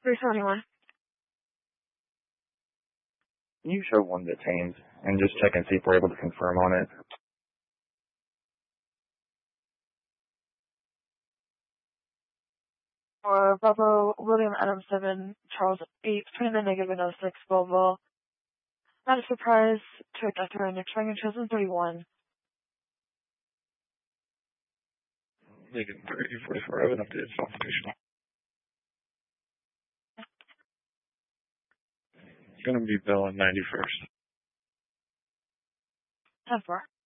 371. Can you show one detained and just check and see if we're able to confirm on it? Or Bravo, William Adam 7, Charles 8, 29-06, Volvo. Not a surprise to a death row next ring and chosen 31. Lincoln 3044, I have an updated confirmation. It's going to be Bill on 91st. 10-4.